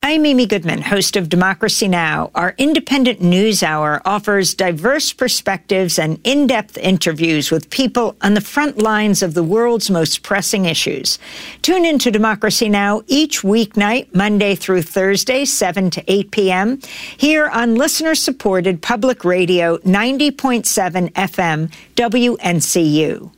I'm Amy Goodman, host of Democracy Now! Our independent news hour offers diverse perspectives and in-depth interviews with people on the front lines of the world's most pressing issues. Tune into Democracy Now! Each weeknight, Monday through Thursday, 7 to 8 p.m., here on listener-supported public radio 90.7 FM WNCU.